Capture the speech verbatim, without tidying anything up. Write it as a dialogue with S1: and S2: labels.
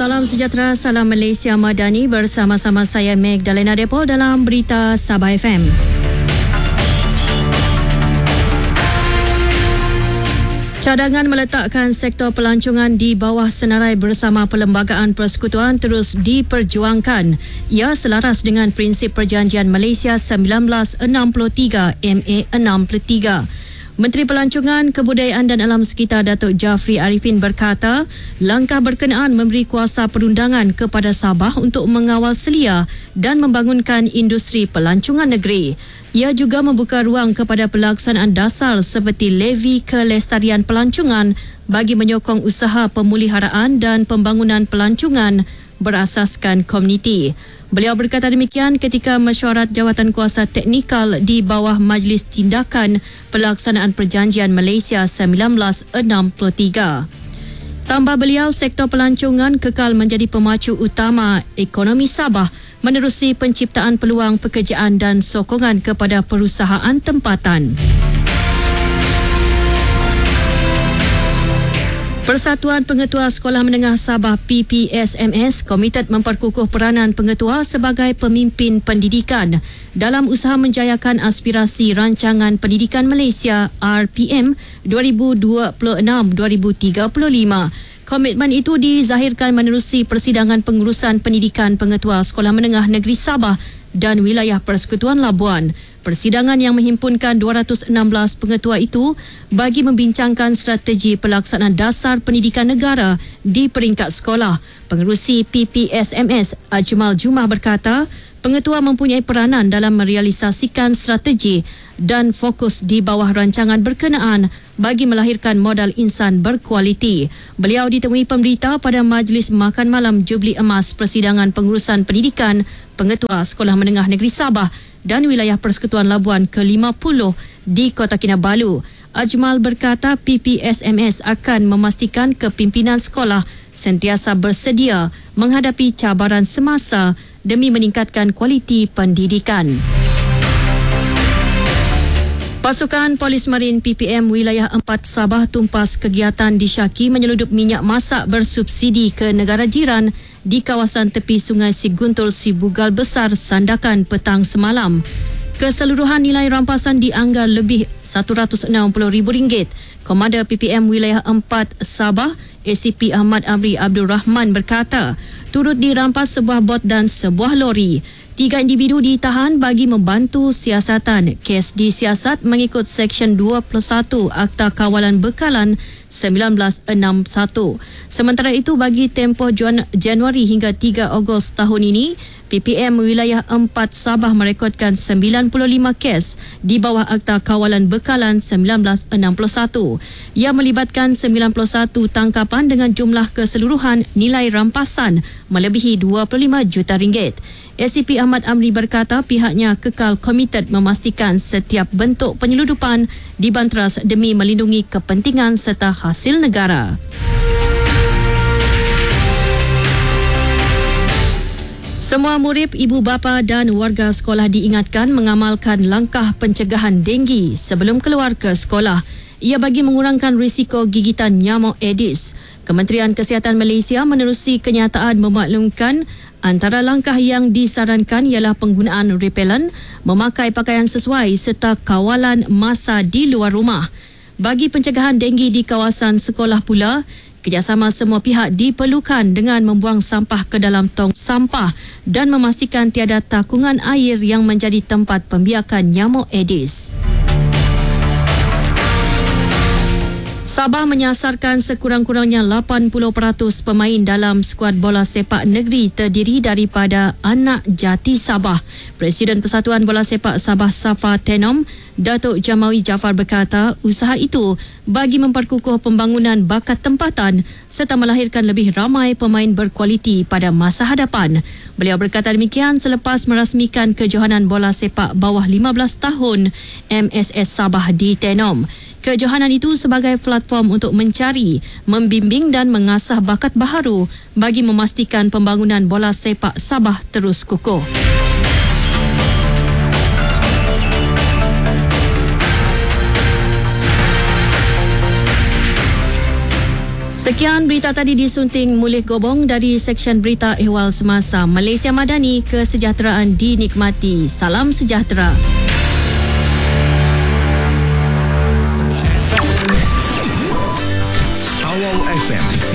S1: Salam sejahtera, salam Malaysia Madani, bersama-sama saya Magdalena Depol dalam Berita Sabah F M. Cadangan meletakkan sektor pelancongan di bawah senarai bersama Perlembagaan Persekutuan terus diperjuangkan. Ia selaras dengan prinsip Perjanjian Malaysia seribu sembilan ratus enam puluh tiga M A enam puluh tiga. Menteri Pelancongan, Kebudayaan dan Alam Sekitar Datuk Jafri Arifin berkata, langkah berkenaan memberi kuasa perundangan kepada Sabah untuk mengawal selia dan membangunkan industri pelancongan negeri. Ia juga membuka ruang kepada pelaksanaan dasar seperti levy kelestarian pelancongan bagi menyokong usaha pemuliharaan dan pembangunan pelancongan berasaskan komuniti. Beliau berkata demikian ketika mesyuarat jawatan kuasa teknikal di bawah Majlis Tindakan Pelaksanaan Perjanjian Malaysia seribu sembilan ratus enam puluh tiga. Tambah beliau, sektor pelancongan kekal menjadi pemacu utama ekonomi Sabah menerusi penciptaan peluang pekerjaan dan sokongan kepada perusahaan tempatan. Persatuan Pengetua Sekolah Menengah Sabah P P S M S komited memperkukuh peranan pengetua sebagai pemimpin pendidikan dalam usaha menjayakan aspirasi Rancangan Pendidikan Malaysia R P M dua ribu dua puluh enam hingga dua ribu tiga puluh lima. Komitmen itu dizahirkan menerusi persidangan pengurusan pendidikan pengetua Sekolah Menengah Negeri Sabah dan Wilayah Persekutuan Labuan. Persidangan yang menghimpunkan dua ratus enam belas pengetua itu bagi membincangkan strategi pelaksanaan dasar pendidikan negara di peringkat sekolah. Pengerusi P P S M S Ajmal Jumah berkata, pengetua mempunyai peranan dalam merealisasikan strategi dan fokus di bawah rancangan berkenaan bagi melahirkan modal insan berkualiti. Beliau ditemui pemberita pada Majlis Makan Malam Jubli Emas Persidangan Pengurusan Pendidikan Pengetua Sekolah Menengah Negeri Sabah dan Wilayah Persekutuan Labuan ke lima puluh di Kota Kinabalu. Ajmal berkata P P S M S akan memastikan kepimpinan sekolah sentiasa bersedia menghadapi cabaran semasa demi meningkatkan kualiti pendidikan. Pasukan Polis Marin P P M Wilayah empat Sabah tumpas kegiatan disyaki menyeludup minyak masak bersubsidi ke negara jiran di kawasan tepi Sungai Siguntur Sibugal Besar Sandakan petang semalam. Keseluruhan nilai rampasan dianggar lebih satu ratus enam puluh ribu ringgit. Komander P P M Wilayah empat Sabah A C P Ahmad Amri Abdul Rahman berkata, turut dirampas sebuah bot dan sebuah lori. Tiga individu ditahan bagi membantu siasatan. Kes disiasat mengikut Seksyen dua puluh satu Akta Kawalan Bekalan seribu sembilan ratus enam puluh satu. Sementara itu, bagi tempoh Januari hingga tiga Ogos tahun ini, P P M Wilayah empat Sabah merekodkan sembilan puluh lima kes di bawah Akta Kawalan Bekalan seribu sembilan ratus enam puluh satu. Ia melibatkan sembilan puluh satu tangkapan dengan jumlah keseluruhan nilai rampasan melebihi dua puluh lima juta ringgit. A C P Ahmad Amri berkata pihaknya kekal komited memastikan setiap bentuk penyeludupan dibanteras demi melindungi kepentingan serta hasil negara. Semua murid, ibu bapa dan warga sekolah diingatkan mengamalkan langkah pencegahan denggi sebelum keluar ke sekolah. Ia bagi mengurangkan risiko gigitan nyamuk Aedes. Kementerian Kesihatan Malaysia menerusi kenyataan memaklumkan antara langkah yang disarankan ialah penggunaan repellent, memakai pakaian sesuai serta kawalan masa di luar rumah. Bagi pencegahan denggi di kawasan sekolah pula, kerjasama semua pihak diperlukan dengan membuang sampah ke dalam tong sampah dan memastikan tiada takungan air yang menjadi tempat pembiakan nyamuk Aedes. Sabah menyasarkan sekurang-kurangnya lapan puluh peratus pemain dalam skuad bola sepak negeri terdiri daripada anak jati Sabah. Presiden Persatuan Bola Sepak Sabah Safa Tenom, Datuk Jamawi Jaafar berkata usaha itu bagi memperkukuh pembangunan bakat tempatan serta melahirkan lebih ramai pemain berkualiti pada masa hadapan. Beliau berkata demikian selepas merasmikan kejohanan bola sepak bawah lima belas tahun M S S Sabah di Tenom. Kejohanan itu sebagai platform untuk mencari, membimbing dan mengasah bakat baharu bagi memastikan pembangunan bola sepak Sabah terus kukuh. Sekian berita tadi disunting Mulih Gobong dari Seksyen Berita Ehwal Semasa. Malaysia Madani, kesejahteraan dinikmati. Salam sejahtera.